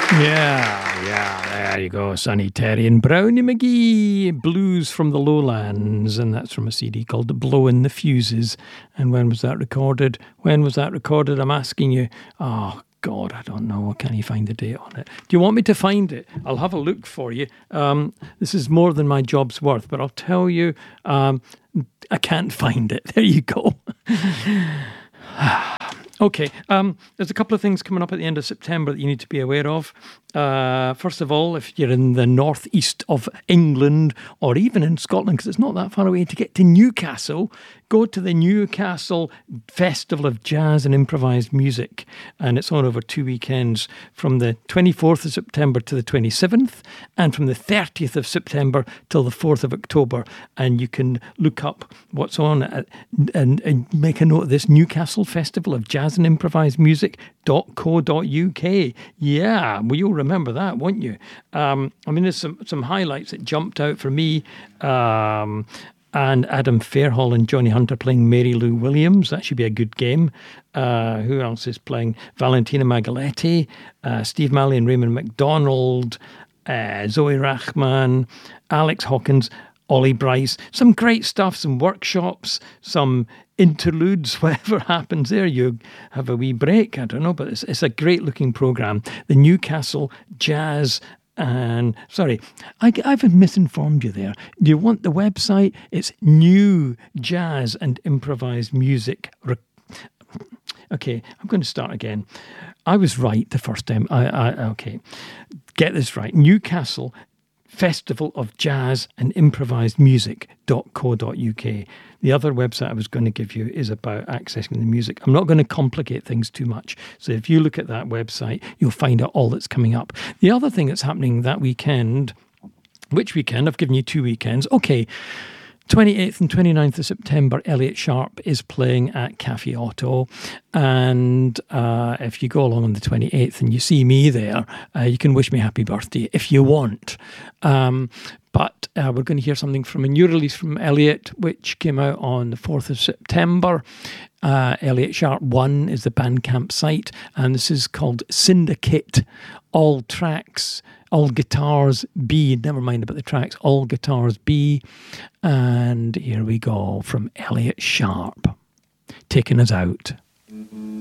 Yeah, there you go. Sonny Terry and Brownie McGee, Blues from the Lowlands, and that's from a CD called Blowin' the Fuses. And when was that recorded? I'm asking you. Oh, God, I don't know. Can you find the date on it? Do you want me to find it? I'll have a look for you. This is more than my job's worth, but I'll tell you, I can't find it. There you go. Okay, there's a couple of things coming up at the end of September that you need to be aware of. First of all, if you're in the northeast of England or even in Scotland, because it's not that far away to get to Newcastle, go to the Newcastle Festival of Jazz and Improvised Music. And it's on over 2 weekends from the 24th of September to the 27th and from the 30th of September till the 4th of October. And you can look up what's on and make a note of this Newcastle Festival of Jazz and Improvised Music.co.uk. Yeah, well, you'll remember that, won't you? I mean, there's some highlights that jumped out for me. And Adam Fairhall and Johnny Hunter playing Mary Lou Williams. That should be a good game. Who else is playing? Valentina Magaletti, Steve Malley and Raymond McDonald, Zoe Rachman, Alex Hawkins, Ollie Bryce. Some great stuff, some workshops, some interludes, whatever happens there. You have a wee break, I don't know, but it's a great looking programme. The Newcastle Jazz and sorry, I've misinformed you there. Do you want the website? It's New Jazz and Improvised Music. Okay, I'm going to start again. I was right the first time. Okay, get this right. Newcastle Festival of Jazz and Improvised Music.co.uk. The other website I was going to give you is about accessing the music. I'm not going to complicate things too much. So if you look at that website, you'll find out all that's coming up. The other thing that's happening that weekend, which weekend? I've given you 2 weekends. Okay. 28th and 29th of September, Elliot Sharp is playing at Cafe Otto. And if you go along on the 28th and you see me there, you can wish me happy birthday if you want. But we're going to hear something from a new release from Elliot, which came out on the 4th of September. Elliot Sharp 1 is the Bandcamp site, and this is called Syndicate. All tracks, all guitars B, never mind about the tracks, all guitars B. And here we go from Elliot Sharp, taking us out.